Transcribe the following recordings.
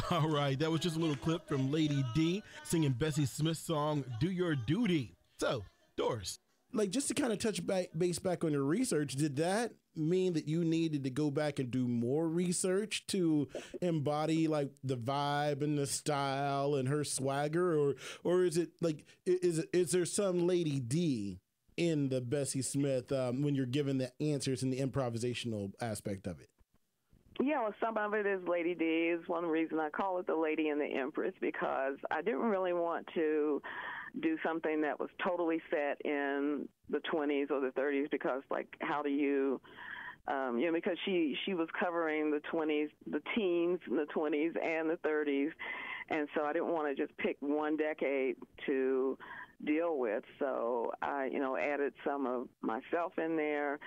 All right, that was just a little clip from Lady D singing Bessie Smith's song, Do Your Duty. So, Doris. Like, just to kind of touch base back on your research, did that mean that you needed to go back and do more research to embody like the vibe and the style and her swagger, or is it like is there some Lady D in the Bessie Smith when you're given the answers and the improvisational aspect of it? Yeah, well, some of it is Lady D. Is one reason I call it the Lady and the Empress, because I didn't really want to do something that was totally set in the 20s or the 30s, because, like, how do you, because she was covering the 20s, the teens in the 20s and the 30s, and so I didn't want to just pick one decade to deal with. So I, added some of myself in there.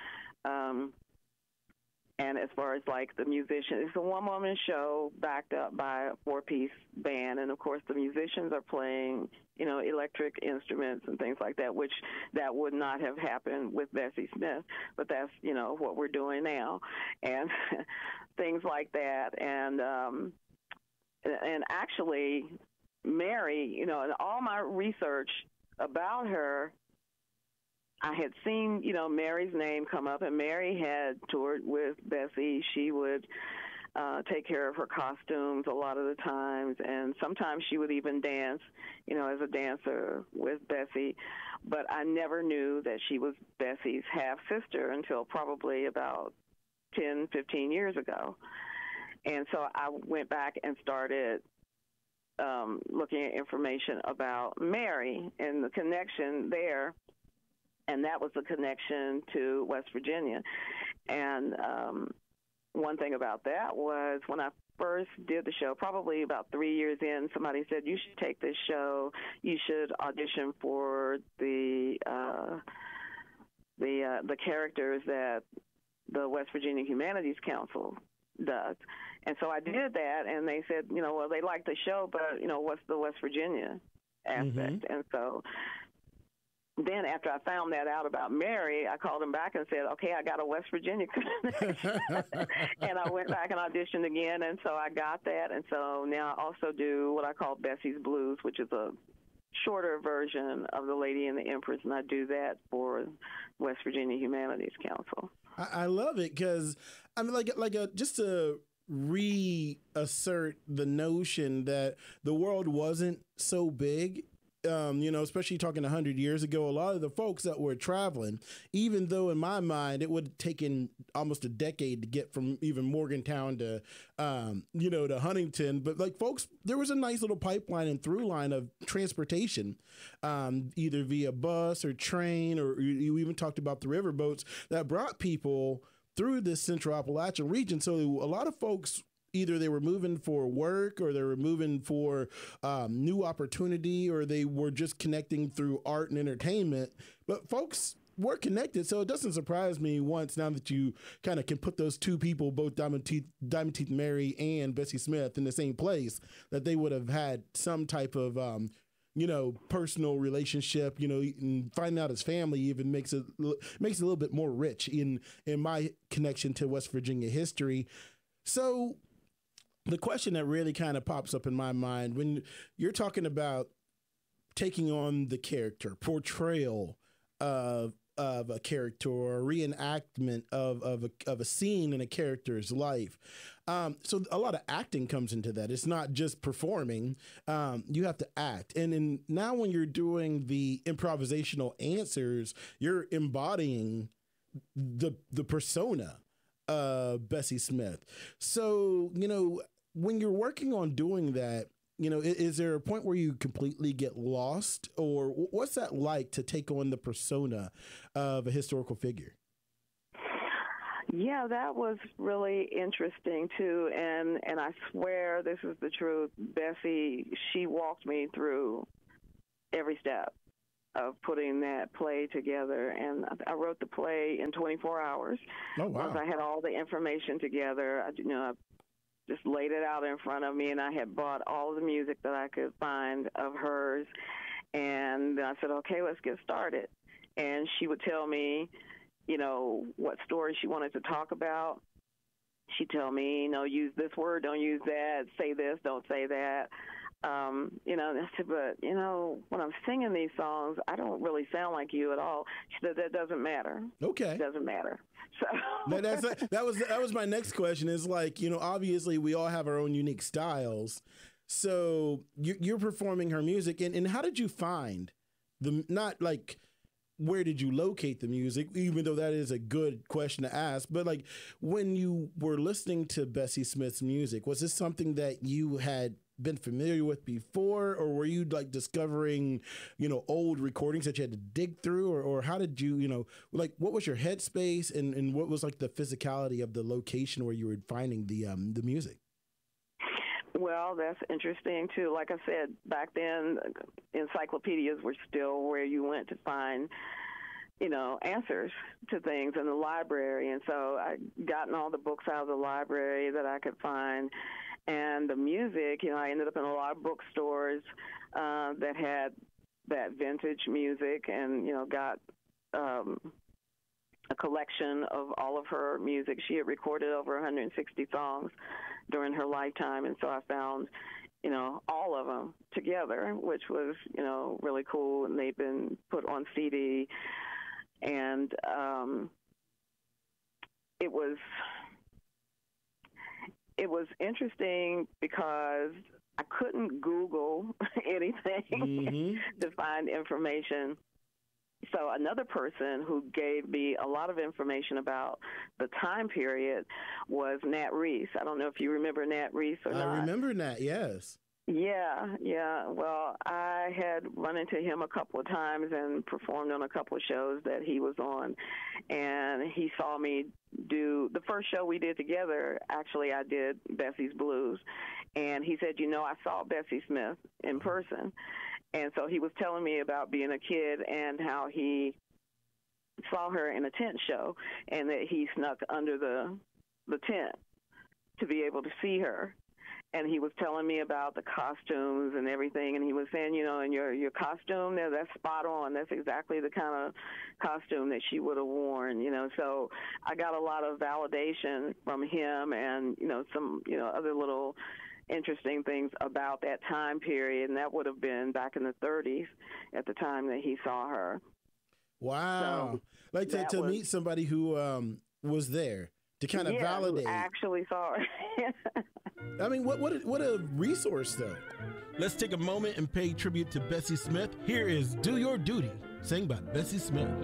And as far as like the musician, it's a one-woman show backed up by a four-piece band, and of course the musicians are playing, electric instruments and things like that, which that would not have happened with Bessie Smith, but that's what we're doing now, and things like that, and actually Mary, in all my research about her, I had seen, Mary's name come up, and Mary had toured with Bessie. She would take care of her costumes a lot of the times, and sometimes she would even dance, as a dancer with Bessie. But I never knew that she was Bessie's half-sister until probably about 10, 15 years ago. And so I went back and started looking at information about Mary and the connection there. And that was the connection to West Virginia. And one thing about that was when I first did the show, probably about 3 years in, somebody said, you should take this show. You should audition for the characters that the West Virginia Humanities Council does. And so I did that, and they said, well, they like the show, but, what's the West Virginia aspect? Mm-hmm. And so then after I found that out about Mary, I called him back and said, okay, I got a West Virginia connection. And I went back and auditioned again, and so I got that. And so now I also do what I call Bessie's Blues, which is a shorter version of The Lady and the Empress, and I do that for West Virginia Humanities Council. I love it because, I mean, just to reassert the notion that the world wasn't so big, especially talking 100 years ago, a lot of the folks that were traveling, even though in my mind it would have taken almost a decade to get from even Morgantown to, to Huntington. But like folks, there was a nice little pipeline and through line of transportation, either via bus or train, or you even talked about the river boats that brought people through this central Appalachian region. So a lot of folks, either they were moving for work or they were moving for new opportunity, or they were just connecting through art and entertainment. But folks were connected. So it doesn't surprise me once, now that you kind of can put those two people, both Diamond Teeth Mary and Bessie Smith, in the same place, that they would have had some type of personal relationship, and finding out his family even makes it a little bit more rich in my connection to West Virginia history. So the question that really kind of pops up in my mind when you're talking about taking on the character, portrayal of a character, or reenactment of a scene in a character's life. So a lot of acting comes into that. It's not just performing. You have to act. And now when you're doing the improvisational answers, you're embodying the persona of Bessie Smith. So, when you're working on doing that, is there a point where you completely get lost, or what's that like to take on the persona of a historical figure? Yeah, that was really interesting too, and I swear this is the truth. Bessie, she walked me through every step of putting that play together, and I wrote the play in 24 hours. Oh, wow. Once I had all the information together, I just laid it out in front of me, and I had bought all the music that I could find of hers, and I said, okay, let's get started. And she would tell me, what story she wanted to talk about, she'd tell me, use this word, don't use that, say this, don't say that. And I said, but, when I'm singing these songs, I don't really sound like you at all. She said, that doesn't matter. Okay. It doesn't matter. So that was my next question is like, obviously we all have our own unique styles. So you're performing her music and how did you find not like, where did you locate the music, even though that is a good question to ask, but like when you were listening to Bessie Smith's music, was this something that you had been familiar with before, or were you like discovering, old recordings that you had to dig through, or how did you, like what was your headspace and what was like the physicality of the location where you were finding the music? Well, that's interesting too. Like I said, back then, encyclopedias were still where you went to find, answers to things in the library. And so I gotten all the books out of the library that I could find. And the music, I ended up in a lot of bookstores that had that vintage music and, got a collection of all of her music. She had recorded over 160 songs during her lifetime, and so I found, all of them together, which was, really cool, and they've been put on CD, and it was interesting because I couldn't Google anything to find information. So another person who gave me a lot of information about the time period was Nat Reese. I don't know if you remember Nat Reese or not. I remember Nat, yes. Yeah. Well, I had run into him a couple of times and performed on a couple of shows that he was on. And he saw me do the first show we did together. Actually, I did Bessie's Blues. And he said, I saw Bessie Smith in person. And so he was telling me about being a kid and how he saw her in a tent show and that he snuck under the tent to be able to see her. And he was telling me about the costumes and everything. And he was saying, in your costume there, that's spot on. That's exactly the kind of costume that she would have worn, So I got a lot of validation from him and, some, other little interesting things about that time period, and that would have been back in the 30s at the time that he saw her. Wow. So like to meet somebody who was there to kind of validate. Who actually saw her. I mean, what a resource, though. Let's take a moment and pay tribute to Bessie Smith. Here is Do Your Duty, sang by Bessie Smith.